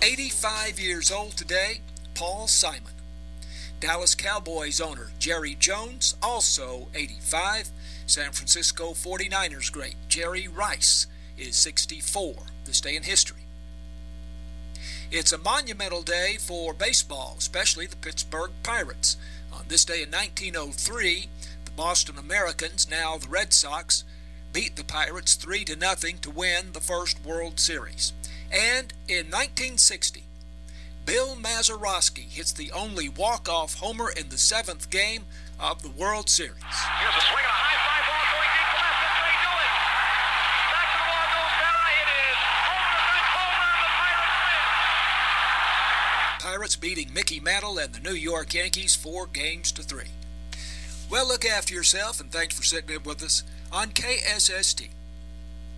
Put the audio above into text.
85 years old today, Paul Simon. Dallas Cowboys owner Jerry Jones, also 85. San Francisco 49ers great Jerry Rice is 64, this day in history. It's a monumental day for baseball, especially the Pittsburgh Pirates. On this day in 1903, the Boston Americans, now the Red Sox, beat the Pirates 3-0 to win the first World Series. And in 1960, Bill Mazeroski hits the only walk-off homer in the 7th game of the World Series. Here's a swing and a high fly ball going deep to left. That's how you do it. Back to the ball goes Berra. It is home run, Pirates beating Mickey Mantle and the New York Yankees 4-3. Well, look after yourself, and thanks for sitting in with us on KSST.